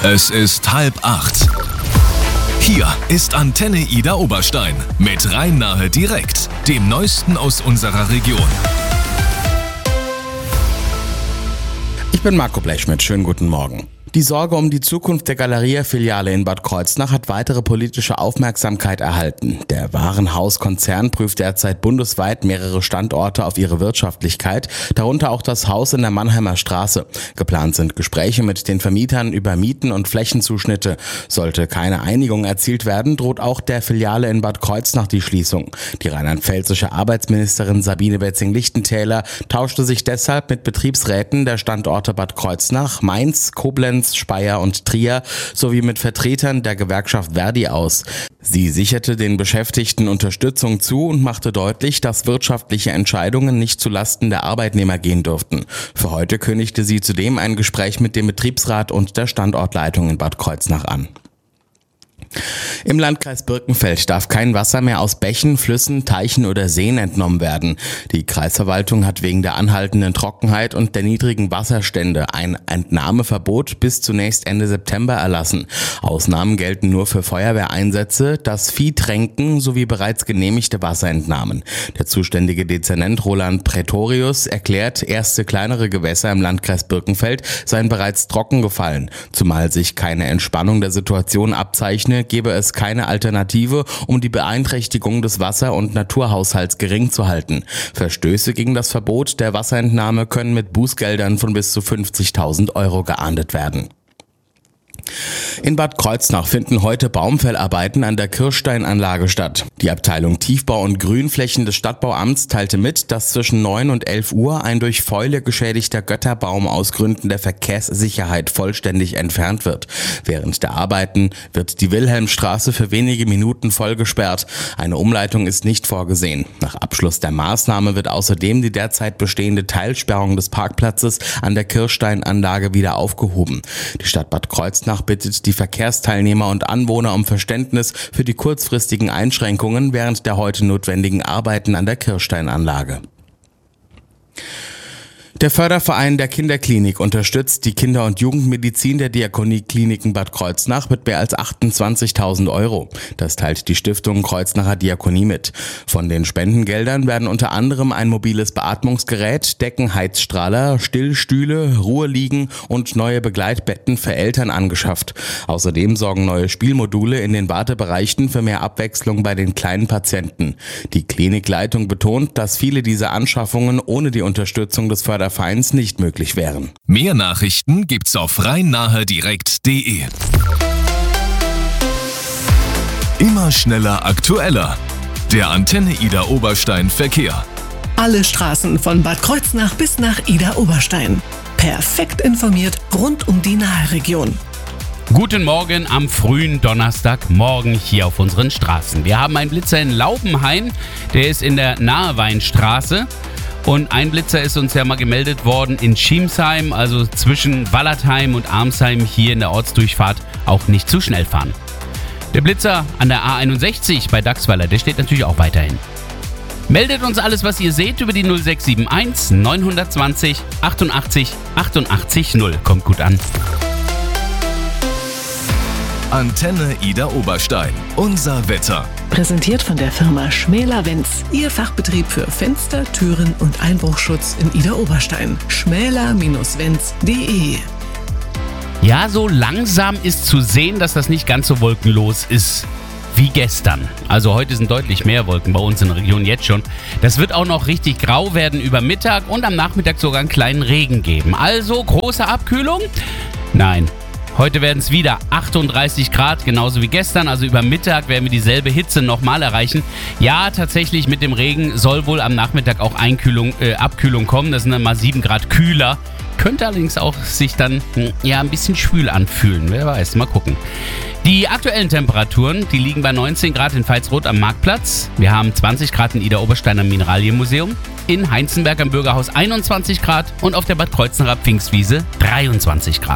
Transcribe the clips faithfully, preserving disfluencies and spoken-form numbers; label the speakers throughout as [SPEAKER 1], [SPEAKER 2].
[SPEAKER 1] Es ist halb acht. Hier ist Antenne Ida Oberstein mit Rhein-Nahe direkt, dem Neuesten aus unserer Region.
[SPEAKER 2] Ich bin Marco Blechschmidt, schönen guten Morgen. Die Sorge um die Zukunft der Galeria-Filiale in Bad Kreuznach hat weitere politische Aufmerksamkeit erhalten. Der Warenhauskonzern prüft derzeit bundesweit mehrere Standorte auf ihre Wirtschaftlichkeit, darunter auch das Haus in der Mannheimer Straße. Geplant sind Gespräche mit den Vermietern über Mieten und Flächenzuschnitte. Sollte keine Einigung erzielt werden, droht auch der Filiale in Bad Kreuznach die Schließung. Die rheinland-pfälzische Arbeitsministerin Sabine Wetzing-Lichtentäler tauschte sich deshalb mit Betriebsräten der Standorte Bad Kreuznach, Mainz, Koblenz, Speyer und Trier sowie mit Vertretern der Gewerkschaft Verdi aus. Sie sicherte den Beschäftigten Unterstützung zu und machte deutlich, dass wirtschaftliche Entscheidungen nicht zulasten der Arbeitnehmer gehen dürften. Für heute kündigte sie zudem ein Gespräch mit dem Betriebsrat und der Standortleitung in Bad Kreuznach an. Im Landkreis Birkenfeld darf kein Wasser mehr aus Bächen, Flüssen, Teichen oder Seen entnommen werden. Die Kreisverwaltung hat wegen der anhaltenden Trockenheit und der niedrigen Wasserstände ein Entnahmeverbot bis zunächst Ende September erlassen. Ausnahmen gelten nur für Feuerwehreinsätze, das Viehtränken sowie bereits genehmigte Wasserentnahmen. Der zuständige Dezernent Roland Pretorius erklärt, erste kleinere Gewässer im Landkreis Birkenfeld seien bereits trocken gefallen. Zumal sich keine Entspannung der Situation abzeichne, gebe es keine Alternative, um die Beeinträchtigung des Wasser- und Naturhaushalts gering zu halten. Verstöße gegen das Verbot der Wasserentnahme können mit Bußgeldern von bis zu fünfzigtausend Euro geahndet werden. In Bad Kreuznach finden heute Baumfellarbeiten an der Kirschsteinanlage statt. Die Abteilung Tiefbau und Grünflächen des Stadtbauamts teilte mit, dass zwischen neun und elf Uhr ein durch Fäule geschädigter Götterbaum aus Gründen der Verkehrssicherheit vollständig entfernt wird. Während der Arbeiten wird die Wilhelmstraße für wenige Minuten voll gesperrt. Eine Umleitung ist nicht vorgesehen. Nach Abschluss der Maßnahme wird außerdem die derzeit bestehende Teilsperrung des Parkplatzes an der Kirschsteinanlage wieder aufgehoben. Die Stadt Bad Kreuznach bittet die Verkehrsteilnehmer und Anwohner um Verständnis für die kurzfristigen Einschränkungen während der heute notwendigen Arbeiten an der Kirschsteinanlage. Der Förderverein der Kinderklinik unterstützt die Kinder- und Jugendmedizin der Diakoniekliniken Bad Kreuznach mit mehr als achtundzwanzigtausend Euro. Das teilt die Stiftung Kreuznacher Diakonie mit. Von den Spendengeldern werden unter anderem ein mobiles Beatmungsgerät, Deckenheizstrahler, Stillstühle, Ruheliegen und neue Begleitbetten für Eltern angeschafft. Außerdem sorgen neue Spielmodule in den Wartebereichen für mehr Abwechslung bei den kleinen Patienten. Die Klinikleitung betont, dass viele dieser Anschaffungen ohne die Unterstützung des Fördervereins Vereins nicht möglich wären.
[SPEAKER 1] Mehr Nachrichten gibt's auf rhein-nahe direkt punkt de. Immer schneller, aktueller. Der Antenne Ida Oberstein Verkehr.
[SPEAKER 3] Alle Straßen von Bad Kreuznach bis nach Ida Oberstein. Perfekt informiert rund um die Nahe-Region.
[SPEAKER 4] Guten Morgen am frühen Donnerstagmorgen hier auf unseren Straßen. Wir haben einen Blitzer in Laubenhain, der ist in der Naheweinstraße. Und ein Blitzer ist uns ja mal gemeldet worden in Schiemsheim, also zwischen Wallertheim und Armsheim hier in der Ortsdurchfahrt auch nicht zu schnell fahren. Der Blitzer an der A einundsechzig bei Dachsweiler, der steht natürlich auch weiterhin. Meldet uns alles, was ihr seht, über die null sechs sieben eins neun zwei null achtundachtzig achtundachtzig null. Kommt gut an.
[SPEAKER 1] Antenne Ida Oberstein. Unser Wetter.
[SPEAKER 3] Präsentiert von der Firma Schmäler-Wenz. Ihr Fachbetrieb für Fenster, Türen und Einbruchschutz in Ida Oberstein. schmäler Bindestrich wenz punkt de.
[SPEAKER 4] Ja, so langsam ist zu sehen, dass das nicht ganz so wolkenlos ist wie gestern. Also heute sind deutlich mehr Wolken bei uns in der Region jetzt schon. Das wird auch noch richtig grau werden über Mittag und am Nachmittag sogar einen kleinen Regen geben. Also große Abkühlung? Nein. Heute werden es wieder achtunddreißig Grad, genauso wie gestern. Also über Mittag werden wir dieselbe Hitze nochmal erreichen. Ja, tatsächlich mit dem Regen soll wohl am Nachmittag auch Einkühlung, äh, Abkühlung kommen. Das sind dann mal sieben Grad kühler. Könnte allerdings auch sich dann ja ein bisschen schwül anfühlen. Wer weiß, mal gucken. Die aktuellen Temperaturen, die liegen bei neunzehn Grad in Veitsroth am Marktplatz. Wir haben zwanzig Grad in Ida Oberstein am Mineralienmuseum. In Heinzenberg am Bürgerhaus einundzwanzig Grad und auf der Bad Kreuznacher Pfingstwiese dreiundzwanzig Grad.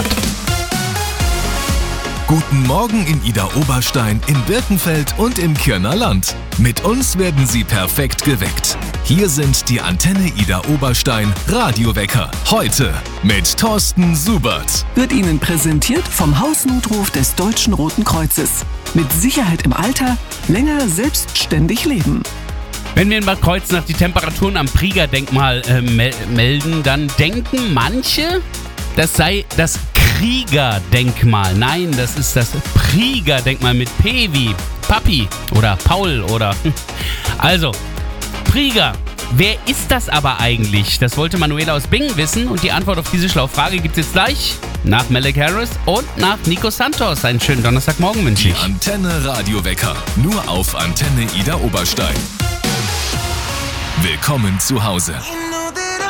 [SPEAKER 1] Guten Morgen in Ida Oberstein, in Birkenfeld und im Kirner Land. Mit uns werden Sie perfekt geweckt. Hier sind die Antenne Ida Oberstein Radiowecker. Heute mit Thorsten Subert.
[SPEAKER 3] Wird Ihnen präsentiert vom Hausnotruf des Deutschen Roten Kreuzes. Mit Sicherheit im Alter, länger selbstständig leben.
[SPEAKER 4] Wenn wir in Bad Kreuznach die Temperaturen am Prieger-Denkmal äh, mel- melden, dann denken manche, das sei das Krieger-Denkmal. Nein, das ist das Prieger-Denkmal mit P wie Papi oder Paul oder... Also, Prieger. Wer ist das aber eigentlich? Das wollte Manuela aus Bingen wissen und die Antwort auf diese schlaue Frage gibt es jetzt gleich nach Malek Harris und nach Nico Santos. Einen schönen Donnerstagmorgen wünsche ich.
[SPEAKER 1] Die Antenne Radiowecker. Nur auf Antenne Ida Oberstein. Willkommen zu Hause.